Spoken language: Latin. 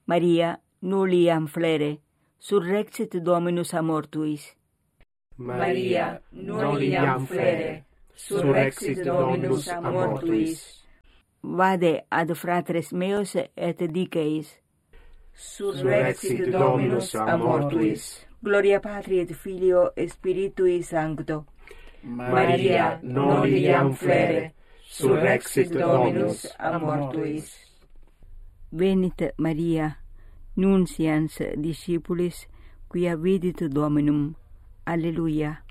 Maria, nulliam flere, surrexit Dominus a mortuis. Maria, nulliam flere, surrexit Dominus a mortuis. Vade ad fratres meos et diceis, surrexit Dominus a mortuis. Gloria Patri et Filio et Spiritui Sancto. Maria, nulliam flere, surrexit Dominus a mortuis. Venit Maria, nuncians discipulis, quia vidit Dominum. Alleluia.